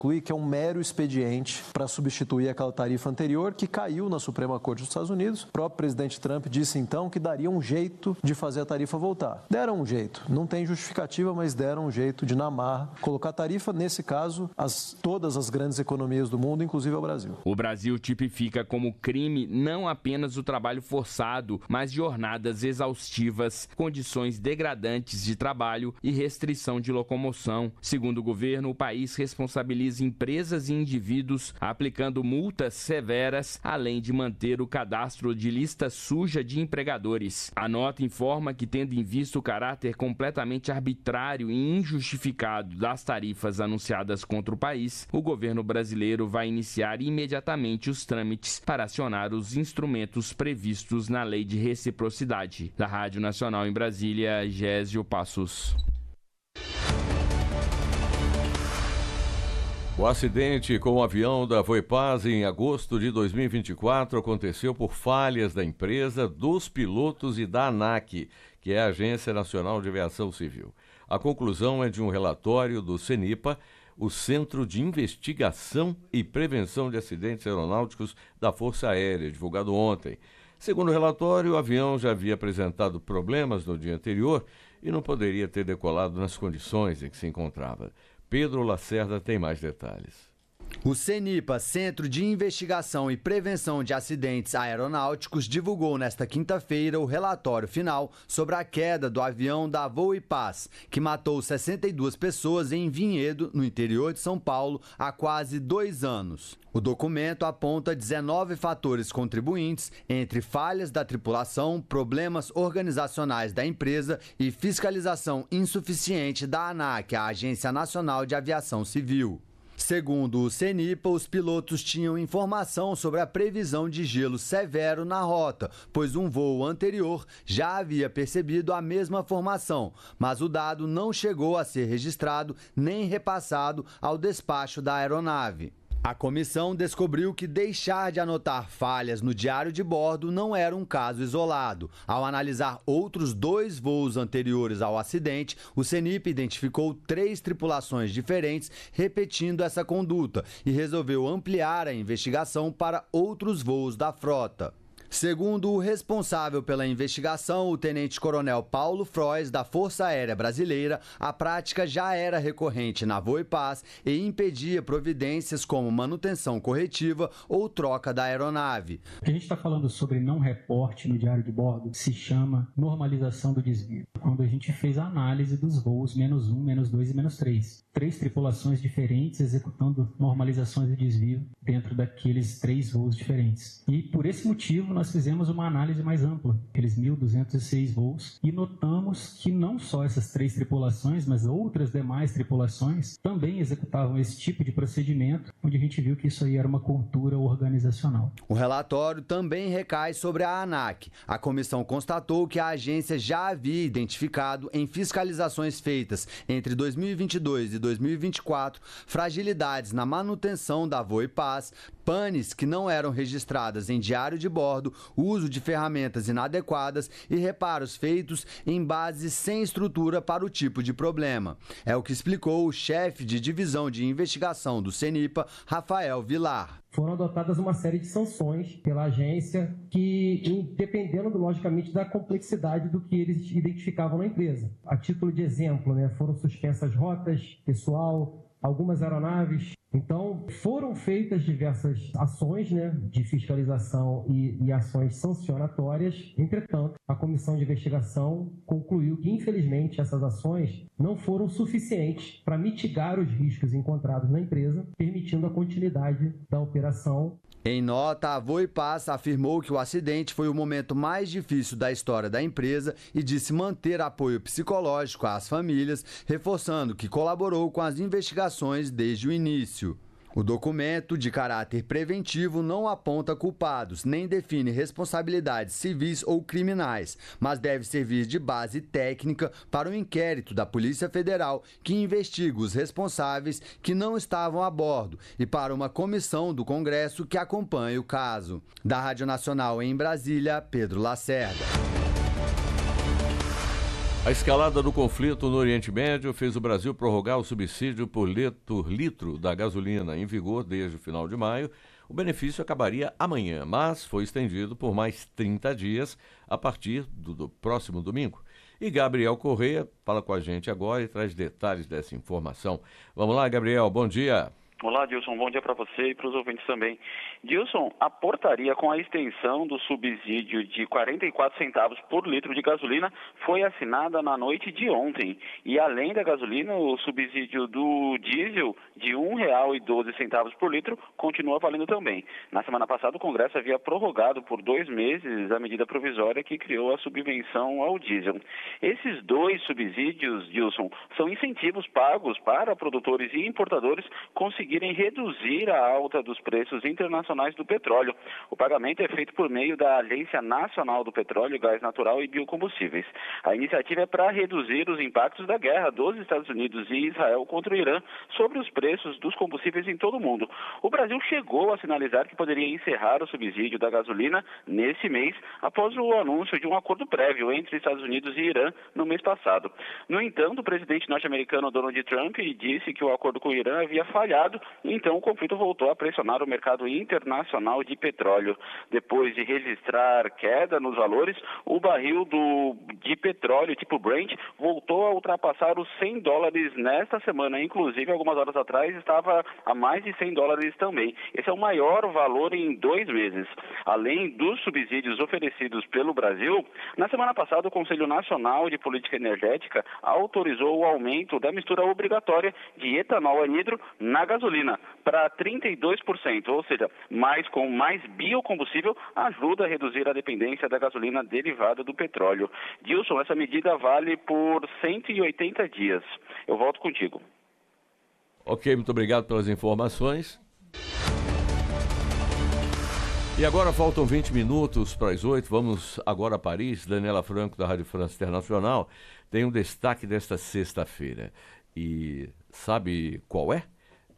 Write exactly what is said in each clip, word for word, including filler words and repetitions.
que é um mero expediente para substituir aquela tarifa anterior que caiu na Suprema Corte dos Estados Unidos. O próprio presidente Trump disse então que daria um jeito de fazer a tarifa voltar. Deram um jeito, não tem justificativa, mas deram um jeito de, na marra, colocar a tarifa, nesse caso, as, todas as grandes economias do mundo, inclusive o Brasil. O Brasil tipifica como crime não apenas o trabalho forçado, mas jornadas exaustivas, condições degradantes de trabalho e restrição de locomoção. Segundo o governo, o país responsabiliza empresas e indivíduos aplicando multas severas, além de manter o cadastro de lista suja de empregadores. A nota informa que, tendo em vista o caráter completamente arbitrário e injustificado das tarifas anunciadas contra o país, o governo brasileiro vai iniciar imediatamente os trâmites para acionar os instrumentos previstos na Lei de Reciprocidade. Da Rádio Nacional em Brasília, Gésio Passos. O acidente com o avião da Voipaz em agosto de dois mil e vinte e quatro aconteceu por falhas da empresa, dos pilotos e da ANAC, que é a Agência Nacional de Aviação Civil. A conclusão é de um relatório do CENIPA, o Centro de Investigação e Prevenção de Acidentes Aeronáuticos da Força Aérea, divulgado ontem. Segundo o relatório, o avião já havia apresentado problemas no dia anterior e não poderia ter decolado nas condições em que se encontrava. Pedro Lacerda tem mais detalhes. O CENIPA, Centro de Investigação e Prevenção de Acidentes Aeronáuticos, divulgou nesta quinta-feira o relatório final sobre a queda do avião da Voipaz, que matou sessenta e duas pessoas em Vinhedo, no interior de São Paulo, há quase dois anos. O documento aponta dezenove fatores contribuintes, entre falhas da tripulação, problemas organizacionais da empresa e fiscalização insuficiente da ANAC, a Agência Nacional de Aviação Civil. Segundo o CENIPA, os pilotos tinham informação sobre a previsão de gelo severo na rota, pois um voo anterior já havia percebido a mesma formação, mas o dado não chegou a ser registrado nem repassado ao despacho da aeronave. A comissão descobriu que deixar de anotar falhas no diário de bordo não era um caso isolado. Ao analisar outros dois voos anteriores ao acidente, o CENIPA identificou três tripulações diferentes repetindo essa conduta e resolveu ampliar a investigação para outros voos da frota. Segundo o responsável pela investigação, o tenente-coronel Paulo Frois, da Força Aérea Brasileira, a prática já era recorrente na Voipaz e impedia providências como manutenção corretiva ou troca da aeronave. O que a gente está falando sobre não reporte no diário de bordo se chama normalização do desvio. Quando a gente fez a análise dos voos menos um, menos dois e menos três. Três tripulações diferentes executando normalizações de desvio dentro daqueles três voos diferentes. E por esse motivo nós fizemos uma análise mais ampla, aqueles mil duzentos e seis voos, e notamos que não só essas três tripulações, mas outras demais tripulações também executavam esse tipo de procedimento, onde a gente viu que isso aí era uma cultura organizacional. O relatório também recai sobre a ANAC. A comissão constatou que a agência já havia identificado em fiscalizações feitas entre dois mil e vinte e dois e dois mil e vinte e quatro fragilidades na manutenção da Voipaz, panes que não eram registradas em diário de bordo, uso de ferramentas inadequadas e reparos feitos em bases sem estrutura para o tipo de problema. É o que explicou o chefe de divisão de investigação do CENIPA, Rafael Vilar. Foram adotadas uma série de sanções pela agência que, dependendo, logicamente, da complexidade do que eles identificavam na empresa. A título de exemplo, né, foram suspensas rotas, pessoal, algumas aeronaves. Então, foram feitas diversas ações, né, de fiscalização e, e ações sancionatórias. Entretanto, a comissão de investigação concluiu que, infelizmente, essas ações não foram suficientes para mitigar os riscos encontrados na empresa, permitindo a continuidade da operação. Em nota, a Voipaz afirmou que o acidente foi o momento mais difícil da história da empresa e disse manter apoio psicológico às famílias, reforçando que colaborou com as investigações desde o início. O documento, de caráter preventivo, não aponta culpados, nem define responsabilidades civis ou criminais, mas deve servir de base técnica para o inquérito da Polícia Federal que investiga os responsáveis que não estavam a bordo e para uma comissão do Congresso que acompanha o caso. Da Rádio Nacional em Brasília, Pedro Lacerda. A escalada do conflito no Oriente Médio fez o Brasil prorrogar o subsídio por litro da gasolina em vigor desde o final de maio. O benefício acabaria amanhã, mas foi estendido por mais trinta dias a partir do, do próximo domingo. E Gabriel Correia fala com a gente agora e traz detalhes dessa informação. Vamos lá, Gabriel, bom dia. Olá, Dilson, bom dia para você e para os ouvintes também. Dilson, a portaria com a extensão do subsídio de quarenta e quatro centavos por litro de gasolina foi assinada na noite de ontem. E além da gasolina, o subsídio do diesel de um real e doze centavos por litro continua valendo também. Na semana passada, o Congresso havia prorrogado por dois meses a medida provisória que criou a subvenção ao diesel. Esses dois subsídios, Dilson, são incentivos pagos para produtores e importadores conseguirem reduzir a alta dos preços internacionais do petróleo. O pagamento é feito por meio da Agência Nacional do Petróleo, Gás Natural e Biocombustíveis. A iniciativa é para reduzir os impactos da guerra dos Estados Unidos e Israel contra o Irã sobre os preços dos combustíveis em todo o mundo. O Brasil chegou a sinalizar que poderia encerrar o subsídio da gasolina nesse mês, após o anúncio de um acordo prévio entre Estados Unidos e Irã no mês passado. No entanto, o presidente norte-americano Donald Trump disse que o acordo com o Irã havia falhado. Então, o conflito voltou a pressionar o mercado internacional de petróleo. Depois de registrar queda nos valores, o barril do, de petróleo tipo Brent voltou a ultrapassar os cem dólares nesta semana. Inclusive, algumas horas atrás, estava a mais de cem dólares também. Esse é o maior valor em dois meses. Além dos subsídios oferecidos pelo Brasil, na semana passada, o Conselho Nacional de Política Energética autorizou o aumento da mistura obrigatória de etanol anidro na gasolina para trinta e dois por cento, ou seja, mais com mais biocombustível ajuda a reduzir a dependência da gasolina derivada do petróleo. Dilson, essa medida vale por cento e oitenta dias. Eu volto contigo. Ok, muito obrigado pelas informações. E agora faltam vinte minutos para as oito. Vamos agora a Paris. Daniela Franco, da Rádio França Internacional, tem um destaque desta sexta-feira. E sabe qual é?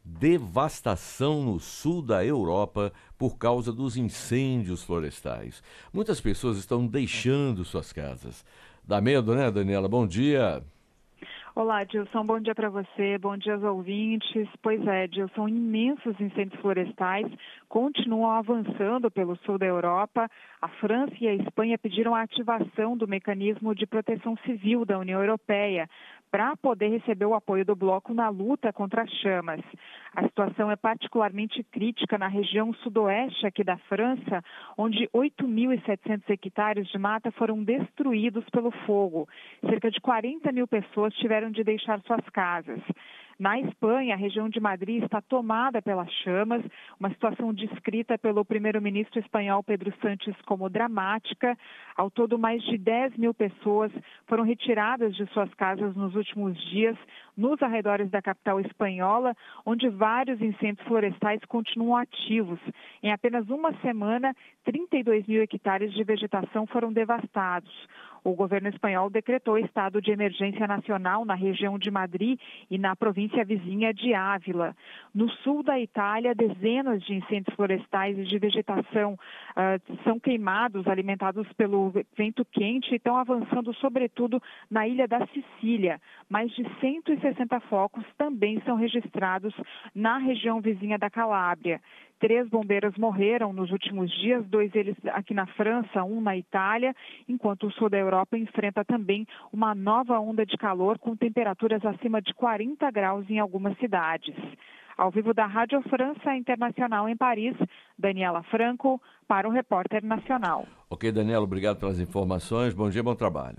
Devastação no sul da Europa por causa dos incêndios florestais. Muitas pessoas estão deixando suas casas. Dá medo, né, Daniela? Bom dia. Olá, Dilson. Bom dia para você. Bom dia aos ouvintes. Pois é, Dilson, imensos incêndios florestais continuam avançando pelo sul da Europa. A França e a Espanha pediram a ativação do mecanismo de proteção civil da União Europeia para poder receber o apoio do bloco na luta contra as chamas. A situação é particularmente crítica na região sudoeste aqui da França, onde oito mil e setecentos hectares de mata foram destruídos pelo fogo. Cerca de quarenta mil pessoas tiveram de deixar suas casas. Na Espanha, a região de Madrid está tomada pelas chamas, uma situação descrita pelo primeiro-ministro espanhol Pedro Sánchez como dramática. Ao todo, mais de dez mil pessoas foram retiradas de suas casas nos últimos dias, nos arredores da capital espanhola, onde vários incêndios florestais continuam ativos. Em apenas uma semana, trinta e dois mil hectares de vegetação foram devastados. O governo espanhol decretou estado de emergência nacional na região de Madrid e na província vizinha de Ávila. No sul da Itália, dezenas de incêndios florestais e de vegetação uh, são queimados, alimentados pelo vento quente e estão avançando sobretudo na ilha da Sicília. Mais de cento e sessenta focos também são registrados na região vizinha da Calábria. Três bombeiros morreram nos últimos dias, dois deles aqui na França, um na Itália, enquanto o sul da Europa enfrenta também uma nova onda de calor com temperaturas acima de quarenta graus em algumas cidades. Ao vivo da Rádio França Internacional em Paris, Daniela Franco, para o Repórter Nacional. Ok, Daniela, obrigado pelas informações. Bom dia, bom trabalho.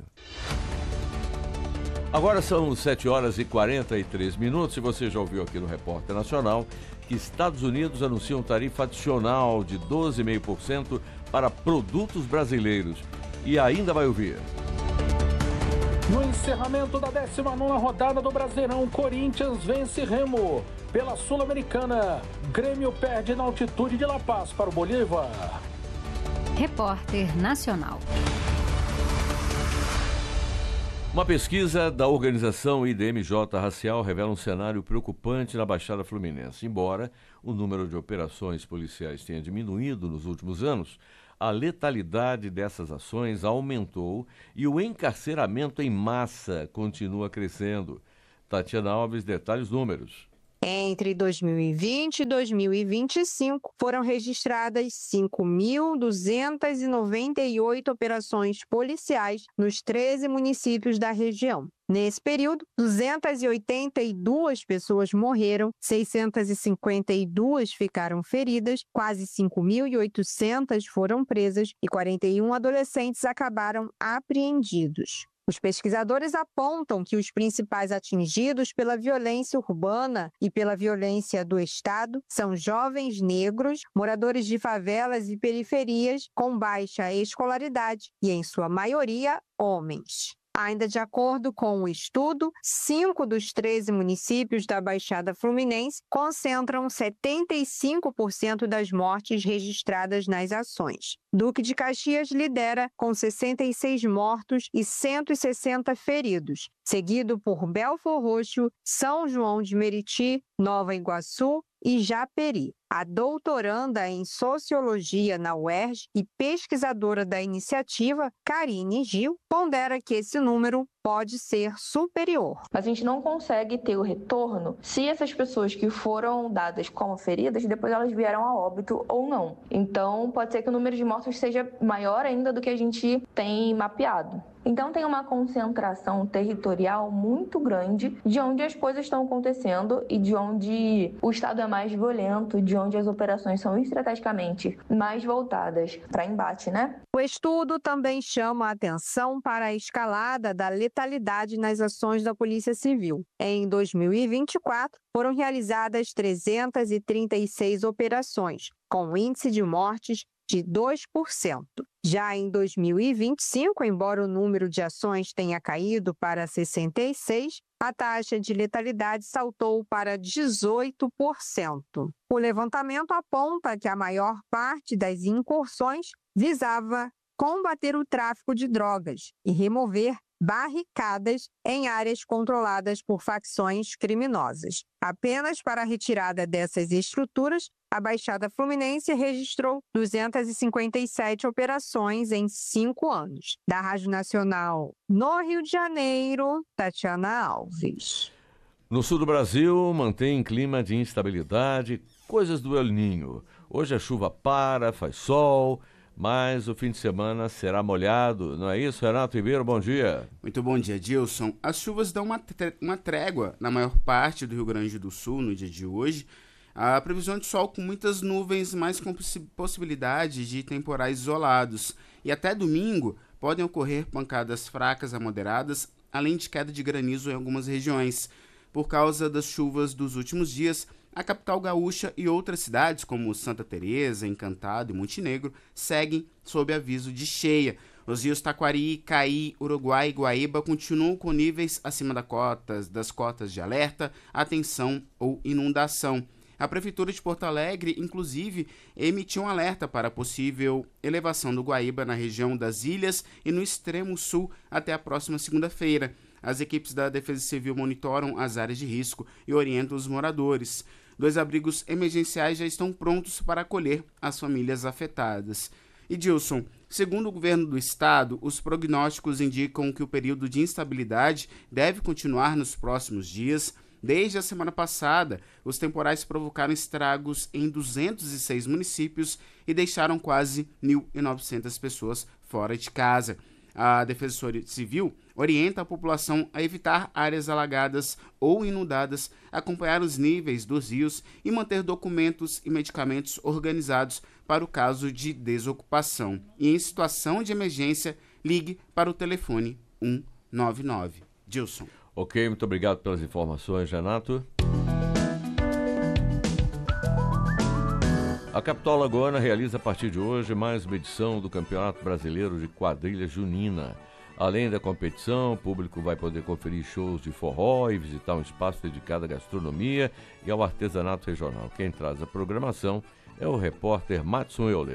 Agora são sete horas e quarenta e três minutos e você já ouviu aqui no Repórter Nacional que Estados Unidos anunciam tarifa adicional de doze vírgula cinco por cento para produtos brasileiros. E ainda vai ouvir. No encerramento da décima nona rodada do Brasileirão, Corinthians vence Remo. Pela Sul-Americana, Grêmio perde na altitude de La Paz para o Bolívar. Repórter Nacional. Uma pesquisa da organização I D M J Racial revela um cenário preocupante na Baixada Fluminense. Embora o número de operações policiais tenha diminuído nos últimos anos, a letalidade dessas ações aumentou e o encarceramento em massa continua crescendo. Tatiana Alves detalha os números. Entre dois mil e vinte e dois mil e vinte e cinco, foram registradas cinco mil duzentas e noventa e oito operações policiais nos treze municípios da região. Nesse período, duzentas e oitenta e duas pessoas morreram, seiscentas e cinquenta e duas ficaram feridas, quase cinco mil e oitocentas foram presas e quarenta e um adolescentes acabaram apreendidos. Os pesquisadores apontam que os principais atingidos pela violência urbana e pela violência do Estado são jovens negros, moradores de favelas e periferias com baixa escolaridade e, em sua maioria, homens. Ainda de acordo com o estudo, cinco dos treze municípios da Baixada Fluminense concentram setenta e cinco por cento das mortes registradas nas ações. Duque de Caxias lidera com sessenta e seis mortos e cento e sessenta feridos, seguido por Belfor Roxo, São João de Meriti, Nova Iguaçu e Japeri. A doutoranda em Sociologia na U E R J e pesquisadora da iniciativa, Karine Gil, pondera que esse número pode ser superior. Mas a gente não consegue ter o retorno se essas pessoas que foram dadas como feridas, depois elas vieram a óbito ou não. Então, pode ser que o número de mortos seja maior ainda do que a gente tem mapeado. Então, tem uma concentração territorial muito grande de onde as coisas estão acontecendo e de onde o Estado é mais violento, de onde as operações são estrategicamente mais voltadas para embate, né? O estudo também chama a atenção para a escalada da letalidade nas ações da Polícia Civil. Em dois mil e vinte e quatro, foram realizadas trezentas e trinta e seis operações, com índice de mortes de dois por cento. Já em dois mil e vinte e cinco, embora o número de ações tenha caído para sessenta e seis, a taxa de letalidade saltou para dezoito por cento. O levantamento aponta que a maior parte das incursões visava combater o tráfico de drogas e remover barricadas em áreas controladas por facções criminosas. Apenas para a retirada dessas estruturas, a Baixada Fluminense registrou duzentas e cinquenta e sete operações em cinco anos. Da Rádio Nacional no Rio de Janeiro, Tatiana Alves. No sul do Brasil, mantém clima de instabilidade, coisas do El Niño. Hoje a chuva para, faz sol, mas o fim de semana será molhado. Não é isso, Renato Ribeiro? Bom dia. Muito bom dia, Dilson. As chuvas dão uma, uma trégua na maior parte do Rio Grande do Sul no dia de hoje. A previsão de sol com muitas nuvens, mas com possibilidade de temporais isolados. E até domingo podem ocorrer pancadas fracas a moderadas, além de queda de granizo em algumas regiões. Por causa das chuvas dos últimos dias, a capital gaúcha e outras cidades, como Santa Teresa, Encantado e Montenegro, seguem sob aviso de cheia. Os rios Taquari, Caí, Uruguai e Guaíba continuam com níveis acima das cotas, das cotas de alerta, atenção ou inundação. A Prefeitura de Porto Alegre, inclusive, emitiu um alerta para a possível elevação do Guaíba na região das Ilhas e no extremo sul até a próxima segunda-feira. As equipes da Defesa Civil monitoram as áreas de risco e orientam os moradores. Dois abrigos emergenciais já estão prontos para acolher as famílias afetadas. E Dilson, segundo o governo do estado, os prognósticos indicam que o período de instabilidade deve continuar nos próximos dias. Desde a semana passada, os temporais provocaram estragos em duzentos e seis municípios e deixaram quase mil e novecentas pessoas fora de casa. A Defesa Civil orienta a população a evitar áreas alagadas ou inundadas, acompanhar os níveis dos rios e manter documentos e medicamentos organizados para o caso de desocupação. E em situação de emergência, ligue para o telefone um nove nove. Dilson. Ok, muito obrigado pelas informações, Renato. A capital alagoana realiza a partir de hoje mais uma edição do Campeonato Brasileiro de Quadrilha Junina. Além da competição, o público vai poder conferir shows de forró e visitar um espaço dedicado à gastronomia e ao artesanato regional. Quem traz a programação é o repórter Matson Euler.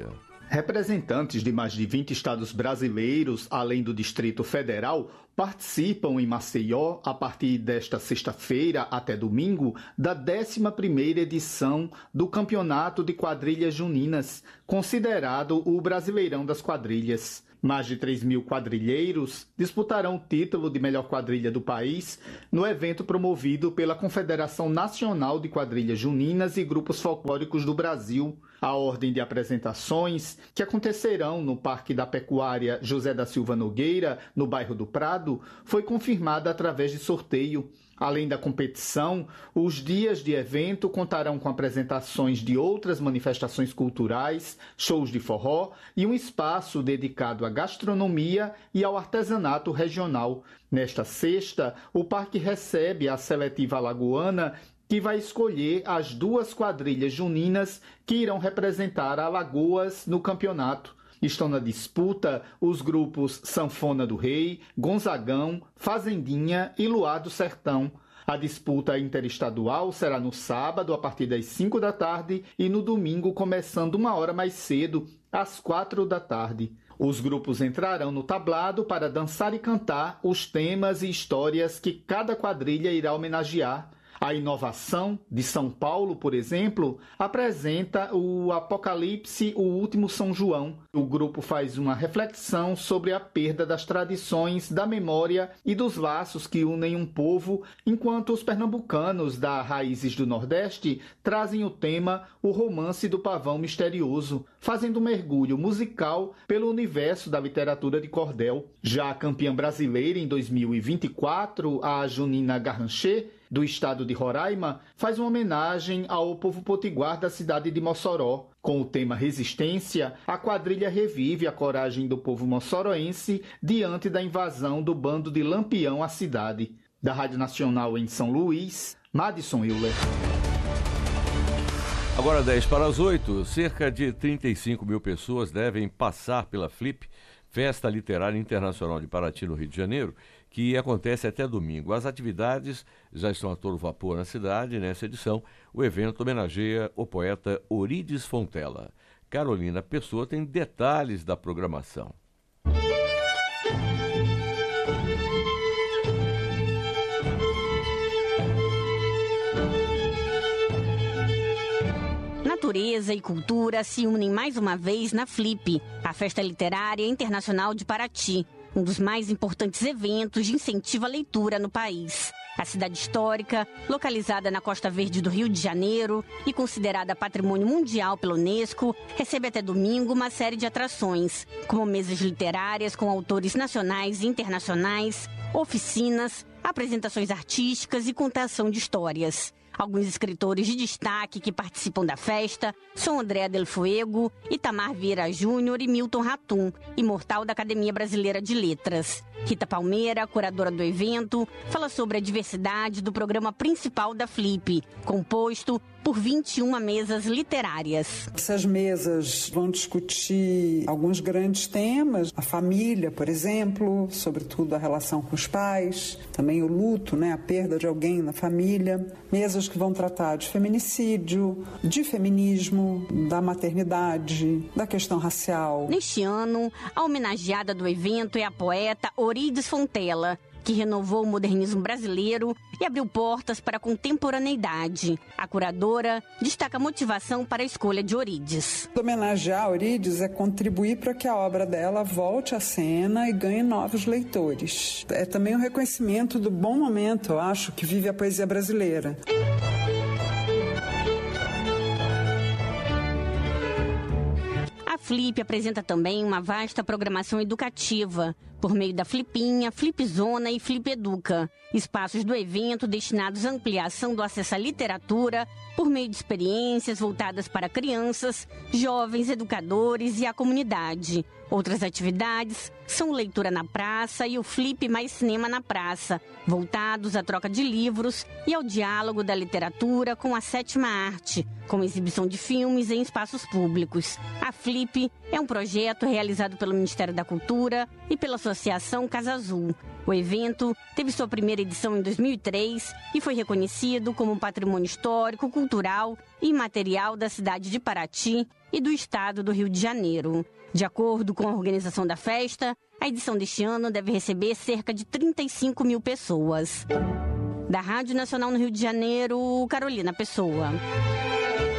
Representantes de mais de vinte estados brasileiros, além do Distrito Federal, participam em Maceió, a partir desta sexta-feira até domingo, da décima primeira edição do Campeonato de Quadrilhas Juninas, considerado o Brasileirão das Quadrilhas. Mais de três mil quadrilheiros disputarão o título de melhor quadrilha do país no evento promovido pela Confederação Nacional de Quadrilhas Juninas e Grupos Folclóricos do Brasil. A ordem de apresentações, que acontecerão no Parque da Pecuária José da Silva Nogueira, no bairro do Prado, foi confirmada através de sorteio. Além da competição, os dias de evento contarão com apresentações de outras manifestações culturais, shows de forró e um espaço dedicado à gastronomia e ao artesanato regional. Nesta sexta, o parque recebe a seletiva alagoana, que vai escolher as duas quadrilhas juninas que irão representar Alagoas no campeonato. Estão na disputa os grupos Sanfona do Rei, Gonzagão, Fazendinha e Luar do Sertão. A disputa interestadual será no sábado, a partir das cinco da tarde, e no domingo, começando uma hora mais cedo, às quatro da tarde. Os grupos entrarão no tablado para dançar e cantar os temas e histórias que cada quadrilha irá homenagear. A Inovação de São Paulo, por exemplo, apresenta o Apocalipse, o Último São João. O grupo faz uma reflexão sobre a perda das tradições, da memória e dos laços que unem um povo, enquanto os pernambucanos da Raízes do Nordeste trazem o tema O Romance do Pavão Misterioso, fazendo um mergulho musical pelo universo da literatura de cordel. Já a campeã brasileira em dois mil e vinte e quatro, a Junina Garranché, do estado de Roraima, faz uma homenagem ao povo potiguar da cidade de Mossoró. Com o tema Resistência, a quadrilha revive a coragem do povo mossoroense diante da invasão do bando de Lampião à cidade. Da Rádio Nacional em São Luís, Madison Euler. Agora dez para as oito, cerca de trinta e cinco mil pessoas devem passar pela Flip, Festa Literária Internacional de Paraty, no Rio de Janeiro, que acontece até domingo. As atividades já estão a todo vapor na cidade. Nessa edição, o evento homenageia o poeta Eurídice Fontela. Carolina Pessoa tem detalhes da programação. Natureza e cultura se unem mais uma vez na Flip, a Festa Literária Internacional de Paraty, um dos mais importantes eventos de incentivo à leitura no país. A cidade histórica, localizada na Costa Verde do Rio de Janeiro e considerada Patrimônio Mundial pela Unesco, recebe até domingo uma série de atrações, como mesas literárias com autores nacionais e internacionais, oficinas, apresentações artísticas e contação de histórias. Alguns escritores de destaque que participam da festa são André Del Fuego, Itamar Vieira Júnior e Milton Ratum, imortal da Academia Brasileira de Letras. Rita Palmeira, curadora do evento, fala sobre a diversidade do programa principal da Flip, composto por vinte e uma mesas literárias. Essas mesas vão discutir alguns grandes temas, a família, por exemplo, sobretudo a relação com os pais, também o luto, né, a perda de alguém na família. Mesas que vão tratar de feminicídio, de feminismo, da maternidade, da questão racial. Neste ano, a homenageada do evento é a poeta Eurídice Fontela, que renovou o modernismo brasileiro e abriu portas para a contemporaneidade. A curadora destaca a motivação para a escolha de Eurídice. Homenagear Eurídice é contribuir para que a obra dela volte à cena e ganhe novos leitores. É também um reconhecimento do bom momento, eu acho, que vive a poesia brasileira. A Flip apresenta também uma vasta programação educativa, por meio da Flipinha, Flipzona e Flip Educa, espaços do evento destinados à ampliação do acesso à literatura, por meio de experiências voltadas para crianças, jovens, educadores e a comunidade. Outras atividades são leitura na praça e o Flip mais cinema na praça, voltados à troca de livros e ao diálogo da literatura com a sétima arte, com exibição de filmes em espaços públicos. A Flip é um projeto realizado pelo Ministério da Cultura e pela Sociedade Associação Casa Azul. O evento teve sua primeira edição em dois mil e três e foi reconhecido como patrimônio histórico, cultural e imaterial da cidade de Paraty e do estado do Rio de Janeiro. De acordo com a organização da festa, a edição deste ano deve receber cerca de trinta e cinco mil pessoas. Da Rádio Nacional no Rio de Janeiro, Carolina Pessoa.